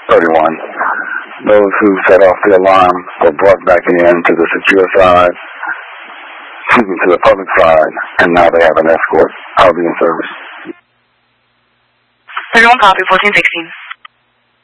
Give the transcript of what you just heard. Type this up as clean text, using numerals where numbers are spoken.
31. Those who set off the alarm were brought back in to the secure side, to the public side, and now they have an escort. I'll be in service. 31 copy, 1416.